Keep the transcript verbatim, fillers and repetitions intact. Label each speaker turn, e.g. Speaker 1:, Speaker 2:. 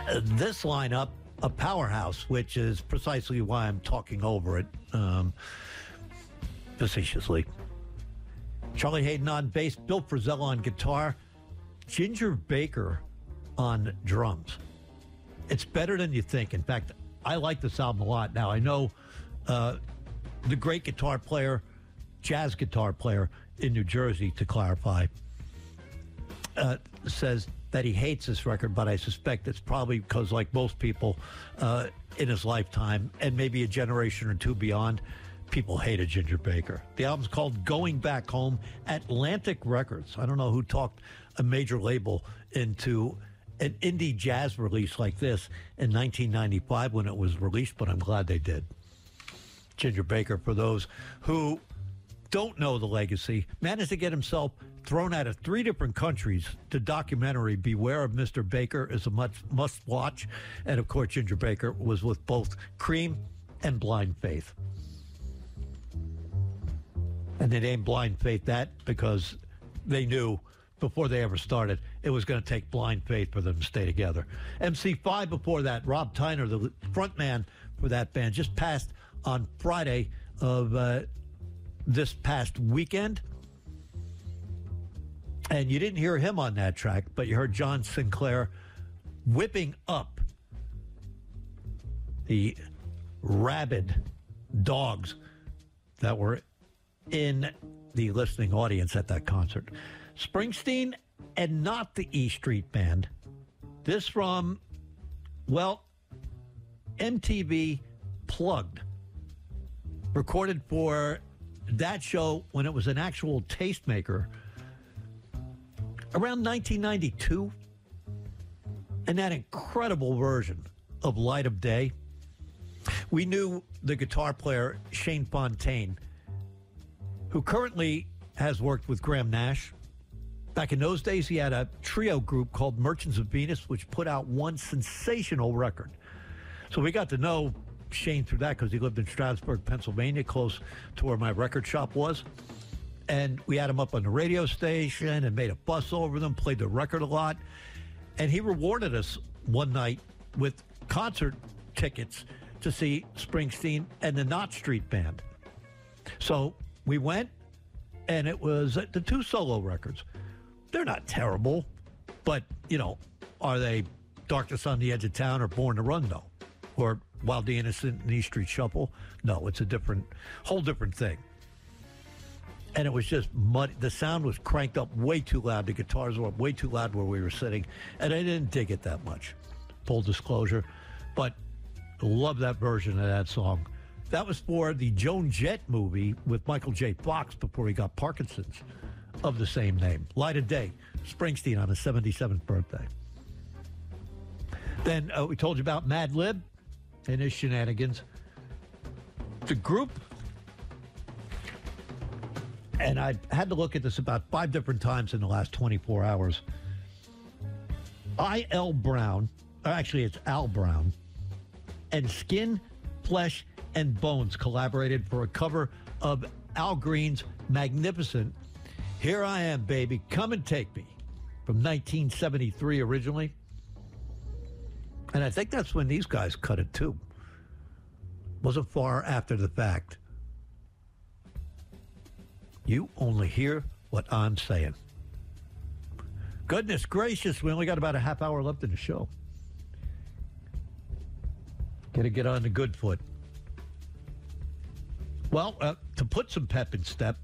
Speaker 1: Uh, this lineup, a powerhouse, which is precisely why I'm talking over it um, facetiously. Charlie Hayden on bass, Bill Frisell on guitar, Ginger Baker on drums. It's better than you think. In fact, I like this album a lot. Now, I know uh, the great guitar player, jazz guitar player in New Jersey, to clarify, uh, says that he hates this record, but I suspect it's probably because, like most people uh, in his lifetime, and maybe a generation or two beyond, people hated Ginger Baker. The album's called Going Back Home, Atlantic Records. I don't know who talked a major label into an indie jazz release like this in nineteen ninety-five when it was released, but I'm glad they did. Ginger Baker, for those who don't know the legacy, managed to get himself thrown out of three different countries. The documentary Beware of Mister Baker is a much must-watch. And, of course, Ginger Baker was with both Cream and Blind Faith. And they named Blind Faith that because they knew before they ever started it was going to take Blind Faith for them to stay together. M C five before that, Rob Tyner, the front man for that band, just passed on Friday of uh, this past weekend. And you didn't hear him on that track, but you heard John Sinclair whipping up the rabid dogs that were in the listening audience at that concert. Springsteen and not the E Street Band. This from, well, M T V Plugged. Recorded for that show when it was an actual tastemaker around nineteen ninety-two. And that incredible version of Light of Day. We knew the guitar player Shane Fontaine, who currently has worked with Graham Nash. Back in those days, he had a trio group called Merchants of Venus, which put out one sensational record. So we got to know Shane through that because he lived in Stroudsburg, Pennsylvania, close to where my record shop was. And we had him up on the radio station and made a fuss over them, played the record a lot. And he rewarded us one night with concert tickets to see Springsteen and the Knott Street Band. So we went, and it was the two solo records. They're not terrible, but, you know, are they Darkness on the Edge of Town or Born to Run, though? Or Wild the Innocent and East Street Shuffle? No, it's a different, whole different thing. And it was just muddy. The sound was cranked up way too loud. The guitars were up way too loud where we were sitting. And I didn't dig it that much, full disclosure. But love that version of that song. That was for the Joan Jett movie with Michael J. Fox before he got Parkinson's of the same name. Light of Day, Springsteen on his seventy-seventh birthday. Then uh, we told you about Mad Lib and his shenanigans. The group, and I had to look at this about five different times in the last twenty-four hours. I L Brown, or actually it's Al Brown, and Skin, Flesh, and Bones collaborated for a cover of Al Green's magnificent Here I Am, Baby, Come and Take Me from nineteen seventy-three originally. And I think that's when these guys cut it too. Wasn't far after the fact. You only hear what I'm saying. Goodness gracious, we only got about a half hour left in the show. Gotta get on the good foot. Well, uh, to put some pep in step,